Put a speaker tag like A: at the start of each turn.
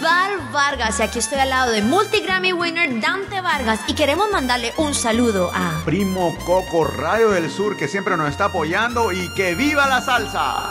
A: Val Vargas y aquí estoy al lado de multi-Grammy winner Dante Vargas y queremos mandarle un saludo a
B: Primo Coco, Radio del Sur, que siempre nos está apoyando y que viva la salsa.